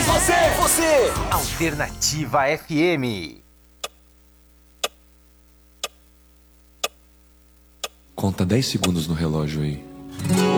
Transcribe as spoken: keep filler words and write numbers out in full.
Mas você, Você! Alternativa F M. Conta dez segundos no relógio aí.